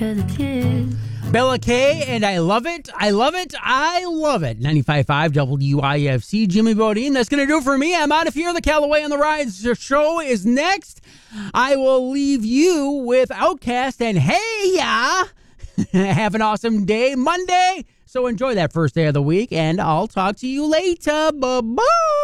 Bella K, and I love it. I love it. I love it. 95.5 WIFC, Jimmy Bodine. That's going to do it for me. I'm out of here. The Callaway on the Rise show is next. I will leave you with Outkast and Hey Ya. Have an awesome day, Monday. So enjoy that first day of the week, and I'll talk to you later. Bye-bye.